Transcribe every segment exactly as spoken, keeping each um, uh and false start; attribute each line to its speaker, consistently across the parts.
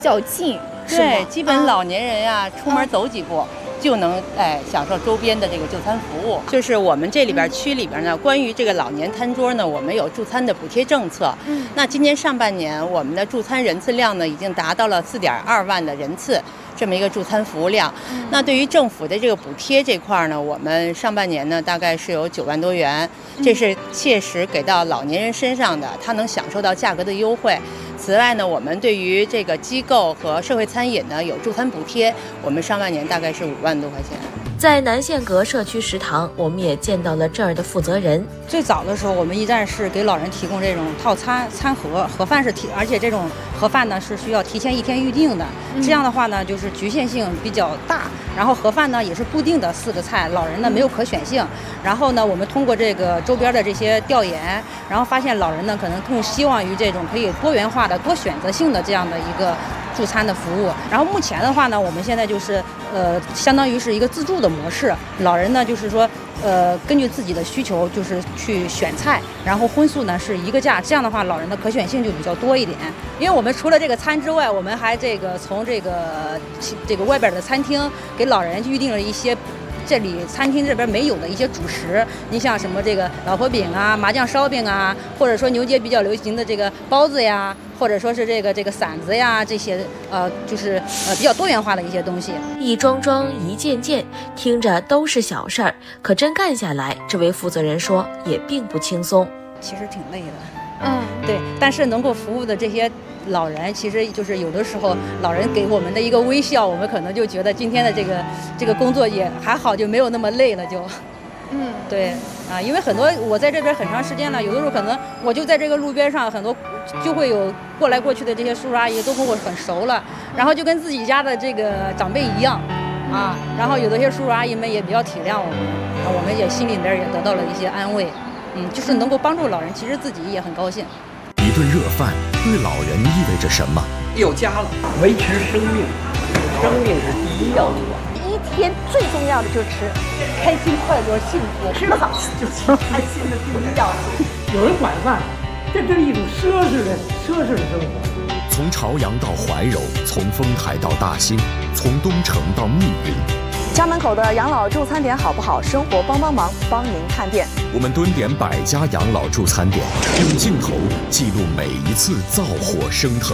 Speaker 1: 较近，
Speaker 2: 对，基本老年人呀、啊，出门走几步。就能哎享受周边的这个就餐服务。就是我们这里边区里边呢，关于这个老年餐桌呢，我们有助餐的补贴政策。嗯，那今年上半年我们的助餐人次量呢，已经达到了四点二万的人次，这么一个助餐服务量。嗯，那对于政府的这个补贴这块呢，我们上半年呢大概是有九万多元，这是切实给到老年人身上的，他能享受到价格的优惠。此外呢，我们对于这个机构和社会餐饮呢有助餐补贴，我们上半年大概是五万多块钱。
Speaker 3: 在南线阁社区食堂，我们也见到了这儿的负责人。
Speaker 4: 最早的时候，我们驿站是给老人提供这种套餐餐盒，盒饭是提，而且这种盒饭呢是需要提前一天预定的。嗯、这样的话呢，就是局限性比较大。然后盒饭呢也是固定的四个菜，老人呢没有可选性。然后呢，我们通过这个周边的这些调研，然后发现老人呢可能更希望于这种可以多元化的、多选择性的这样的一个助餐的服务。然后目前的话呢，我们现在就是呃，相当于是一个自助的模式，老人呢就是说呃，根据自己的需求就是去选菜，然后荤素呢是一个价，这样的话老人的可选性就比较多一点。因为我们除了这个餐之外，我们还这个从这个这个外边的餐厅给老人预定了一些这里餐厅这边没有的一些主食，你像什么这个老婆饼啊、麻酱烧饼啊，或者说牛街比较流行的这个包子呀，或者说是这个这个馓子呀，这些呃就是呃比较多元化的一些东西。
Speaker 3: 一桩桩一件件，听着都是小事儿，可真干下来，这位负责人说也并不轻松，
Speaker 4: 其实挺累的。嗯，对，但是能够服务的这些老人，其实就是有的时候老人给我们的一个微笑，我们可能就觉得今天的这个这个工作也还好，就没有那么累了就。嗯，对啊，因为很多我在这边很长时间了，有的时候可能我就在这个路边上，很多就会有过来过去的这些叔叔阿姨都跟我很熟了，然后就跟自己家的这个长辈一样啊，然后有的些叔叔阿姨们也比较体谅我们，啊，我们也心里边也得到了一些安慰。嗯，就是能够帮助老人，其实自己也很高兴。
Speaker 5: 一顿热饭对老人意味着什么？
Speaker 6: 有家了，维持生命，生命是第一要务。
Speaker 7: 一天最重要的就是吃，开心、快乐、幸福，吃得好就是开心的第一要素。
Speaker 6: 有人管饭，这是一种奢侈的奢侈的生活。
Speaker 5: 从朝阳到怀柔，从丰台到大兴，从东城到密云。
Speaker 8: 家门口的养老助餐点好不好？生活帮帮忙，帮您看店。
Speaker 5: 我们蹲点百家养老助餐点，用镜头记录每一次灶火升腾。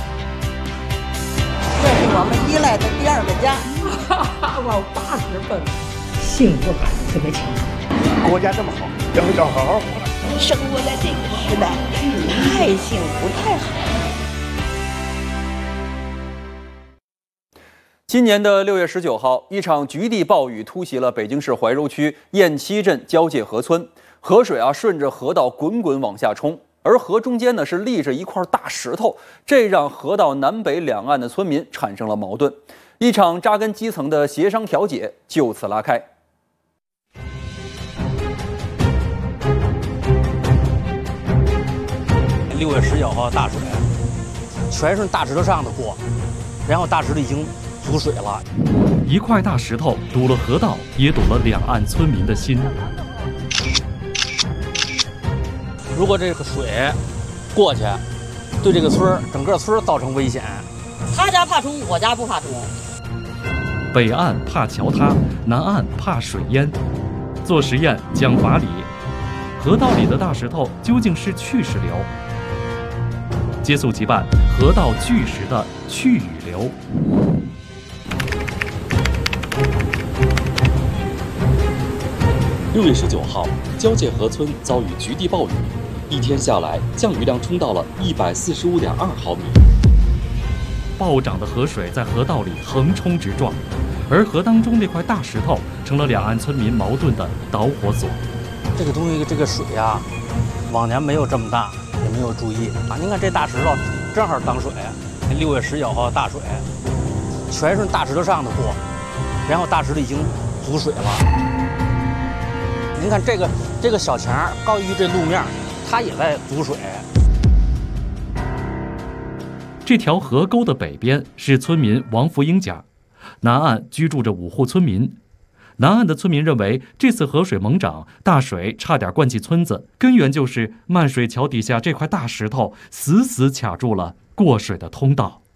Speaker 7: 这是我们依赖的第二个家。
Speaker 6: 往八十分，幸福感特别强。
Speaker 9: 国家这么好，要要好好活。
Speaker 7: 生活在这个时代，太幸福，太好。
Speaker 10: 今年的六月十九号，一场局地暴雨突袭了北京市怀柔区雁栖镇交界河村，河水啊顺着河道滚滚往下冲，而河中间呢是立着一块大石头，这让河道南北两岸的村民产生了矛盾，一场扎根基层的协商调解就此拉开。
Speaker 11: 六月十九号大水，全是大石头上的过，然后大石头已经阻水了，
Speaker 12: 一块大石头堵了河道，也堵了两岸村民的心。
Speaker 11: 如果这个水过去，对这个村整个村造成危险。
Speaker 13: 他家怕冲，我家不怕冲。
Speaker 12: 北岸怕桥塌，南岸怕水淹。做实验讲法理，河道里的大石头究竟是去时流？接速即办，河道巨石的去与流。
Speaker 14: 六月十九号，交界河村遭遇局地暴雨，一天下来，降雨量冲到了一百四十五点二毫米。
Speaker 12: 暴涨的河水在河道里横冲直撞，而河当中那块大石头成了两岸村民矛盾的导火索。
Speaker 11: 这个东西，这个水呀、啊，往年没有这么大，也没有注意啊。您看这大石头正好挡水，六月十九号大水，全是大石头上的过，然后大石头已经阻水了。您看这个这个小墙高于这路面，它也在阻水。
Speaker 12: 这条河沟的北边是村民王福英家，南岸居住着五户村民。南岸的村民认为，这次河水猛涨，大水差点灌进村子，根源就是漫水桥底下这块大石头死死卡住了过水的通道。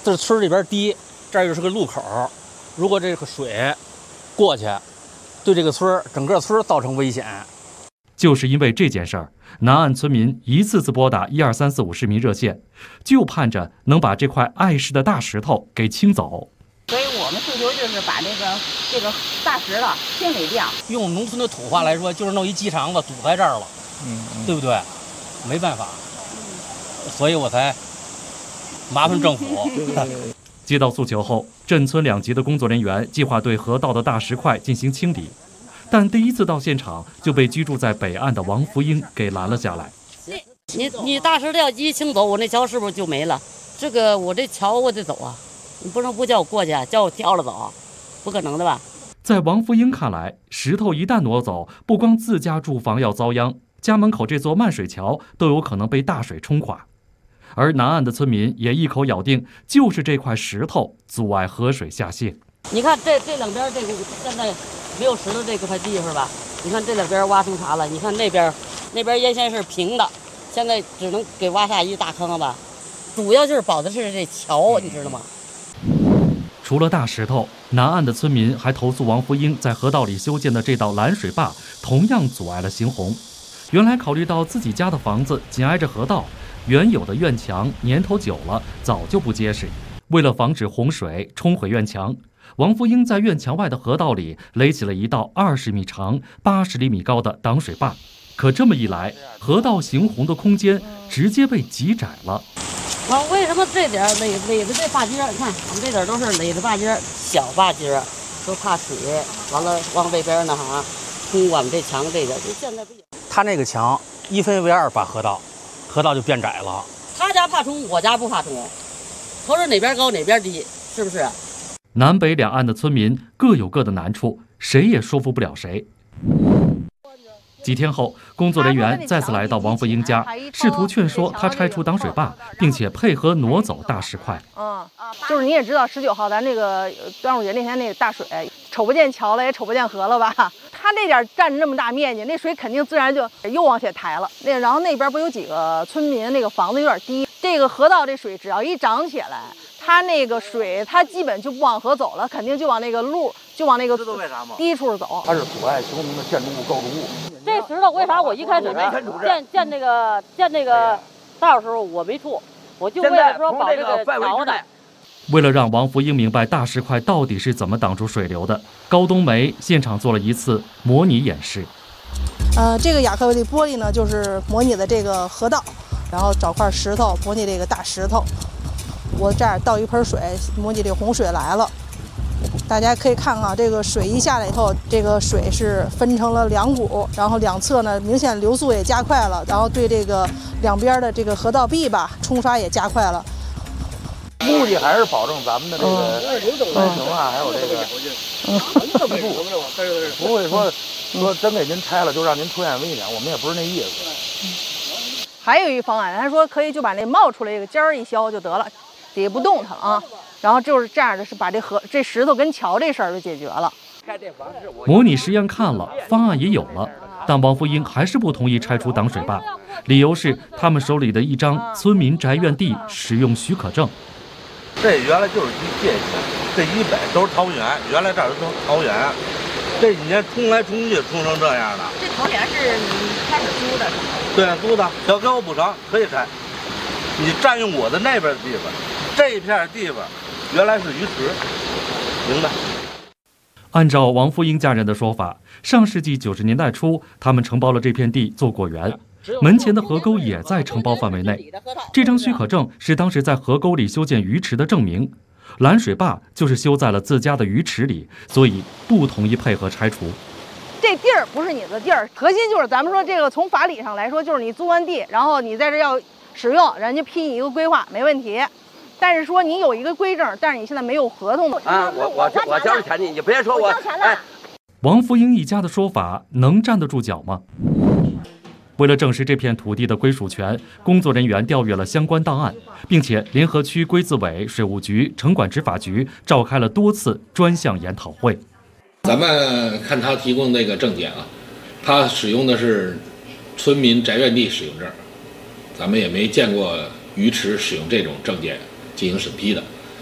Speaker 11: 这村里边低，这儿又是个路口，如果这个水过去，对这个村整个村造成危险。
Speaker 12: 就是因为这件事儿，南岸村民一次次拨打一二三四五市民热线，就盼着能把这块碍事的大石头给清走。
Speaker 2: 所以我们诉求就是把这个这个大石头清理掉。
Speaker 11: 用农村的土话来说，就是弄一鸡肠子堵在这儿了，嗯，对不对？没办法，所以我才麻烦政府。
Speaker 12: 接到诉求后，镇村两级的工作人员计划对河道的大石块进行清理。但第一次到现场就被居住在北岸的王福英给拦了下来。
Speaker 13: 你你大石头要一清走，我那桥是不是就没了？这个我这桥我得走啊，你不能不叫我过去，叫我跳了走，不可能的吧？
Speaker 12: 在王福英看来，石头一旦挪走，不光自家住房要遭殃，家门口这座漫水桥都有可能被大水冲垮。而南岸的村民也一口咬定，就是这块石头阻碍河水下泄。
Speaker 13: 你看这这两边这个现在。没有石头这块地是吧？你看这两边挖成啥了？你看那边，那边原先是平的，现在只能给挖下一大坑了吧？主要就是保的是这桥，你知道吗？
Speaker 12: 除了大石头，南岸的村民还投诉王福英在河道里修建的这道拦水坝同样阻碍了行洪。原来考虑到自己家的房子紧挨着河道，原有的院墙年头久了早就不结实，为了防止洪水冲毁院墙，王福英在院墙外的河道里垒起了一道二十米长、八十厘米高的挡水坝。可这么一来，河道行洪的空间直接被挤窄了。
Speaker 13: 啊，为什么这点垒垒的这坝尖？你看，我们这点都是垒的坝尖，小坝尖，都怕水。完了，往北边呢哈，冲我们这墙这个，就现在不。
Speaker 11: 他那个墙一分为二把河道，河道就变窄了。
Speaker 13: 他家怕冲，我家不怕冲。他说哪边高哪边低，是不是？
Speaker 12: 南北两岸的村民各有各的难处，谁也说服不了谁。几天后，工作人员再次来到王福英家，试图劝说他拆除挡水坝，并且配合挪走大石块。
Speaker 7: 嗯，就是你也知道，十九号咱这个端午节那天那个大水，瞅不见桥了，也瞅不见河了吧？它那点占这么大面积，那水肯定自然就又往下抬了。那然后那边不有几个村民，那个房子有点低，这个河道这水只要一涨起来。它那个水，它基本就不往河走了，肯定就往那个路，就往那个低处走。
Speaker 9: 它是阻碍行洪的建筑物构筑物。
Speaker 13: 这石头为啥我一开始建建那个建那个道的时候我没处，我就为了说保这个桥的。
Speaker 12: 为了让王福英明白大石块到底是怎么挡住水流的，高冬梅现场做了一次模拟演示。
Speaker 1: 呃，这个亚克力玻璃呢，就是模拟的这个河道，然后找块石头模拟这个大石头。我这儿倒一盆水，模拟这洪水来了。大家可以看看，这个水一下来以后，这个水是分成了两股，然后两侧呢明显流速也加快了，然后对这个两边的这个河道壁吧冲刷也加快了。
Speaker 9: 目的还是保证咱们的这个安全啊，还有这个嗯不不会说说真给您拆了就让您出现危险，我们也不是那意思。
Speaker 7: 还有一方案，他说可以就把那冒出来一个尖儿一削就得了。底下不动它了啊，然后就是这样的，是把这河这石头跟桥这事儿就解决了。
Speaker 12: 模拟实验看了，方案也有了，但王福英还是不同意拆除挡水坝，理由是他们手里的一张村民宅院地使用许可证。
Speaker 9: 这原来就是一界限，这以北都是桃园，原来这儿都是桃园，这几年冲来冲去冲成这样的。
Speaker 2: 这桃园是你开始租的？
Speaker 9: 对，租的，要给我补偿可以拆。你占用我的那边的地方。这一片地方原来是鱼池，明白？
Speaker 12: 按照王福英家人的说法，上世纪九十年代初，他们承包了这片地做果园，门前的河沟也在承包范围内。这张许可证是当时在河沟里修建鱼池的证明，拦水坝就是修在了自家的鱼池里，所以不同意配合拆除。
Speaker 7: 这地儿不是你的地儿，核心就是咱们说这个从法理上来说，就是你租完地，然后你在这要使用，人家批你一个规划没问题。但是说你有一个规证，但是你现在没有合同
Speaker 15: 啊！我我我交了钱你，你别说我。哎，
Speaker 12: 王福英一家的说法能站得住脚吗？为了证实这片土地的归属权，工作人员调阅了相关档案，并且联合区规资委、水务局、城管执法局召开了多次专项研讨会。
Speaker 16: 咱们看他提供那个证件啊，他使用的是村民宅院地使用证，咱们也没见过鱼池使用这种证件进行审批的。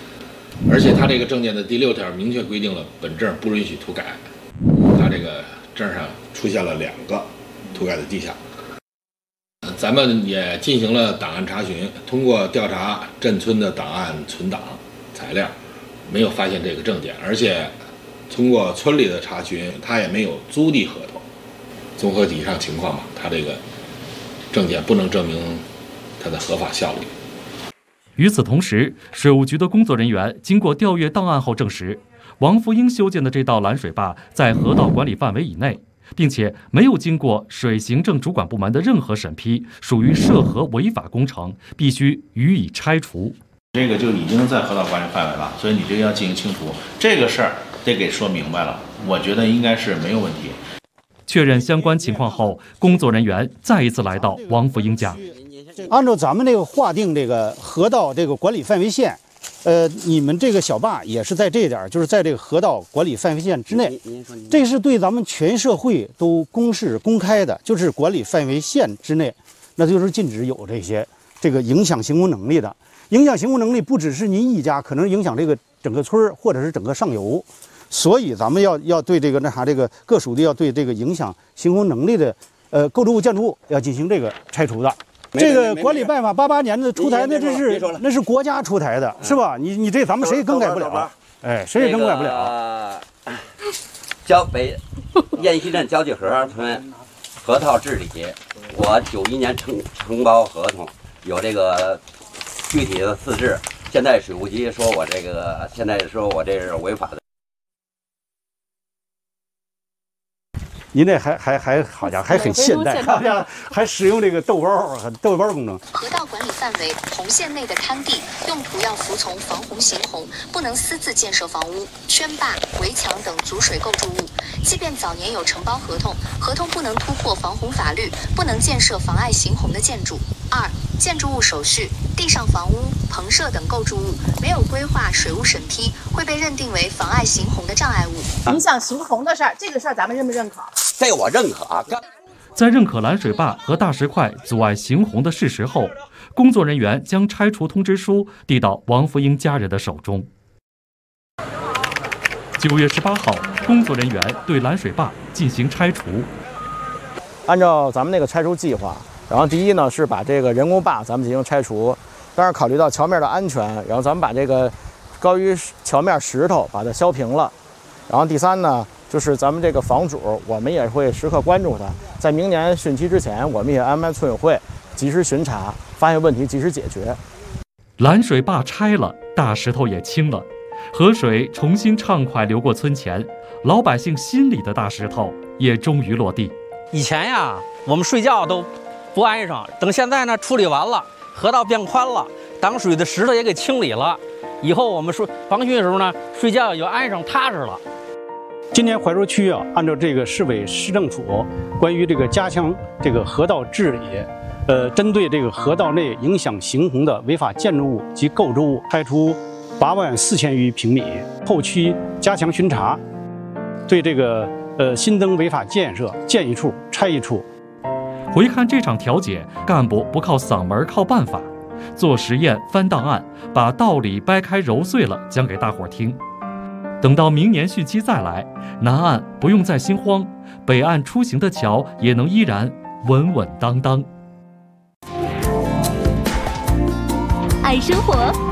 Speaker 16: 而且他这个证件的第六条明确规定了本证不允许涂改，他这个证上出现了两个涂改的迹象。咱们也进行了档案查询，通过调查镇村的档案存档材料，没有发现这个证件，而且通过村里的查询，他也没有租地合同。综合以上情况吧，他这个证件不能证明它的合法效力。
Speaker 12: 与此同时，水务局的工作人员经过调阅档案后证实，王福英修建的这道拦水坝在河道管理范围以内，并且没有经过水行政主管部门的任何审批，属于涉河违法工程，必须予以拆除。
Speaker 17: 这个就已经在河道管理范围了，所以你这个要进行清除，这个事儿得给说明白了。我觉得应该是没有问题。
Speaker 12: 确认相关情况后，工作人员再一次来到王福英家。
Speaker 18: 按照咱们这个划定这个河道这个管理范围线，呃，你们这个小坝也是在这点，就是在这个河道管理范围线之内。这是对咱们全社会都公示公开的，就是管理范围线之内，那就是禁止有这些这个影响行工能力的。影响行工能力不只是您一家，可能影响这个整个村或者是整个上游。所以咱们要要对这个那啥这个各属地要对这个影响行工能力的呃构筑物建筑物要进行这个拆除的。这个管理办法八八年的出台，那这是那是国家出台的，是吧？你你这咱们谁也更改不了，哎，谁也更改不了。
Speaker 15: 交北雁西镇交际河村河套治理，我九一年承承包合同，有这个具体的资质。现在水务局说我这个，现在说我这是违法的。
Speaker 18: 您这还还还好家伙，还很现代，好家伙，还使用这个豆包豆包工程。
Speaker 19: 河道管理范围红线内的滩地用途要服从防洪行洪，不能私自建设房屋、圈坝、围墙等阻水构筑物。即便早年有承包合同，合同不能突破防洪法律，不能建设妨碍行洪的建筑。二、建筑物手续、地上房屋、棚舍等构筑物没有规划水务审批，会被认定为妨碍行洪的障碍物。
Speaker 20: 影响行洪的事儿，这个事儿咱们认不认可？
Speaker 15: 这个我认可啊。
Speaker 12: 在认可拦水坝和大石块阻碍行洪的事实后，工作人员将拆除通知书递到王福英家人的手中。九月十八号，工作人员对拦水坝进行拆除。
Speaker 21: 按照咱们那个拆除计划，然后第一呢是把这个人工坝咱们进行拆除，当然考虑到桥面的安全，然后咱们把这个高于桥面石头把它削平了。然后第三呢，就是咱们这个房主，我们也会时刻关注它，在明年汛期之前，我们也安排村委会及时巡查，发现问题及时解决。
Speaker 12: 拦水坝拆了，大石头也清了，河水重新畅快流过村前，老百姓心里的大石头也终于落地。
Speaker 11: 以前呀，我们睡觉都不安生，等现在呢处理完了，河道变宽了，挡水的石头也给清理了，以后我们睡防汛的时候呢，睡觉就安生踏实了。
Speaker 18: 今年怀柔区啊，按照这个市委市政府关于这个加强这个河道治理，呃，针对这个河道内影响行洪的违法建筑物及构筑物，拆除八万四千余平米，后期加强巡查，对这个呃新增违法建设建一处拆一处。
Speaker 12: 回看这场调解，干部不靠嗓门，靠办法，做实验翻档案，把道理掰开揉碎了讲给大伙儿听。等到明年汛期再来，南岸不用再心慌，北岸出行的桥也能依然稳稳当当。
Speaker 22: 爱生活。